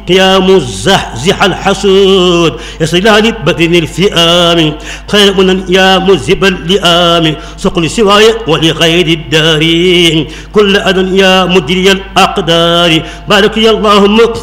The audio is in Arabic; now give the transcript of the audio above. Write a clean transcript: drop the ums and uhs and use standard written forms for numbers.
قيام الزحزح الحسود يصلان بدن الفئام خير من يا مذهب اللئام سقل سواي ولغير الدارين كل أذى يا مدري الأقدار بارك يا اللهم